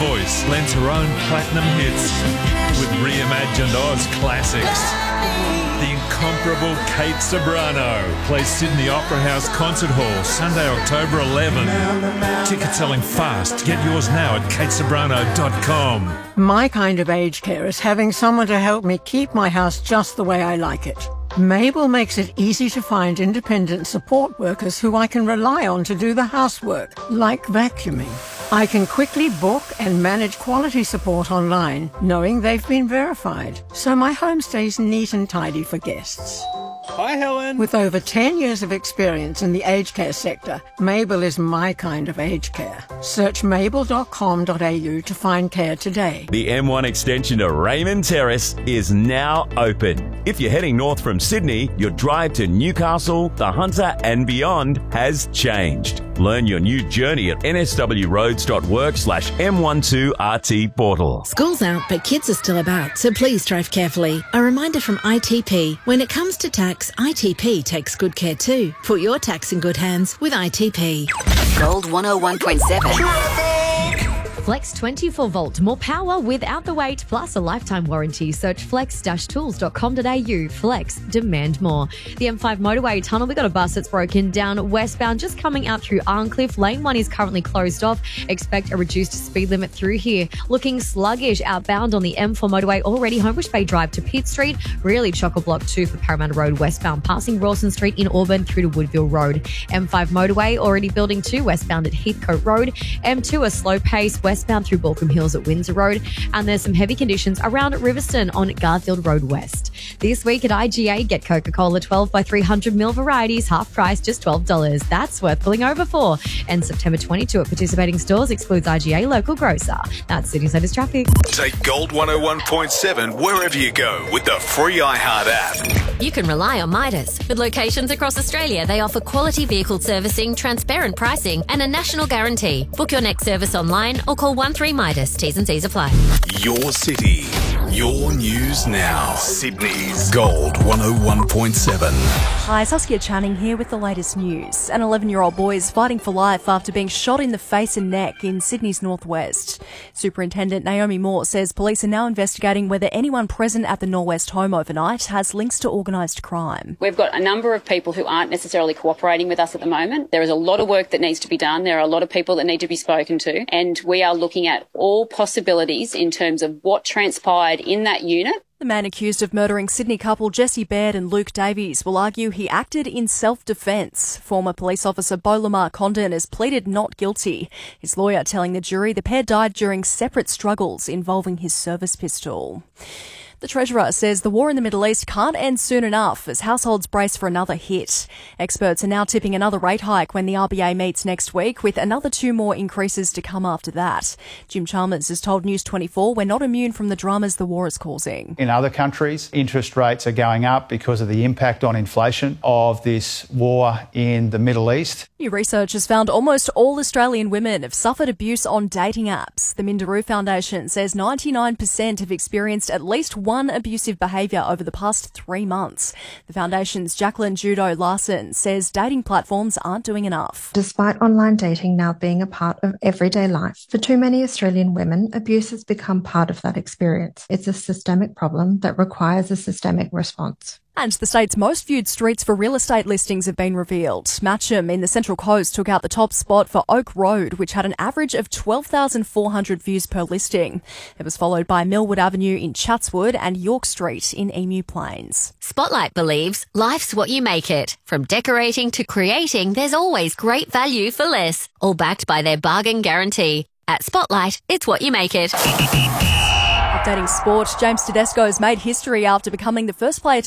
voice lends her own platinum hits with reimagined Oz classics. The incomparable Kate Ceberano plays Sydney Opera House Concert Hall Sunday, October 11. Tickets selling fast. Get yours now at katesobrano.com. My kind of aged care is having someone to help me keep my house just the way I like it. Mabel makes it easy to find independent support workers who I can rely on to do the housework, like vacuuming. I can quickly book and manage quality support online, knowing they've been verified, so my home stays neat and tidy for guests. Hi, Helen. With over 10 years of experience in the aged care sector, Mabel is my kind of aged care. Search mabel.com.au to find care today. The M1 extension to Raymond Terrace is now open. If you're heading north from Sydney, your drive to Newcastle, the Hunter and beyond has changed. Learn your new journey at nswroads.work/M12RT portal. School's out, but kids are still about, so please drive carefully. A reminder from ITP. When it comes to tax, ITP takes good care too. Put your tax in good hands with ITP. Gold 101.7. Flex 24-volt, more power without the weight, plus a lifetime warranty. Search flex-tools.com.au. Flex, demand more. The M5 motorway tunnel, we got a bus that's broken down westbound, just coming out through Arncliffe. Lane 1 is currently closed off. Expect a reduced speed limit through here. Looking sluggish outbound on the M4 motorway, already Homebush Bay Drive to Pitt Street. Really chock-a-block 2 for Parramatta Road westbound, passing Rawson Street in Auburn through to Woodville Road. M5 motorway, already building 2 westbound at Heathcote Road. M2 a slow pace westbound through Balcombe Hills at Windsor Road, and there's some heavy conditions around Riverstone on Garfield Road West. This week at IGA, get Coca-Cola 12 by 300ml varieties, half price, just $12. That's worth pulling over for. And September 22 at participating stores, excludes IGA local grocer. That's Sydney's latest traffic. Take Gold 101.7 wherever you go with the free iHeart app. You can rely on Midas. With locations across Australia, they offer quality vehicle servicing, transparent pricing, and a national guarantee. Book your next service online or call 13 Midas. T's and C's apply. Your city, your news now. Sydney's Gold 101.7. Hi, Saskia Channing here with the latest news. An 11-year-old boy is fighting for life after being shot in the face and neck in Sydney's northwest. Superintendent Naomi Moore says police are now investigating whether anyone present at the Norwest home overnight has links to organised crime. We've got a number of people who aren't necessarily cooperating with us at the moment. There is a lot of work that needs to be done. There are a lot of people that need to be spoken to, and we are looking at all possibilities in terms of what transpired in that unit. The man accused of murdering Sydney couple Jesse Baird and Luke Davies will argue he acted in self-defence. Former police officer Beau Lamar Condon has pleaded not guilty. His lawyer telling the jury the pair died during separate struggles involving his service pistol. The Treasurer says the war in the Middle East can't end soon enough as households brace for another hit. Experts are now tipping another rate hike when the RBA meets next week, with another 2 more increases to come after that. Jim Chalmers has told News 24 we're not immune from the dramas the war is causing. In other countries, interest rates are going up because of the impact on inflation of this war in the Middle East. New research has found almost all Australian women have suffered abuse on dating apps. The Minderoo Foundation says 99% have experienced at least one abusive behaviour over the past 3 months. The foundation's Jacqueline Judo Larson says dating platforms aren't doing enough. Despite online dating now being a part of everyday life, for too many Australian women, abuse has become part of that experience. It's a systemic problem that requires a systemic response. And the state's most viewed streets for real estate listings have been revealed. Matcham in the Central Coast took out the top spot for Oak Road, which had an average of 12,400 views per listing. It was followed by Millwood Avenue in Chatswood and York Street in Emu Plains. Spotlight believes life's what you make it. From decorating to creating, there's always great value for less. All backed by their bargain guarantee. At Spotlight, it's what you make it. Updating sport, James Tedesco has made history after becoming the first player to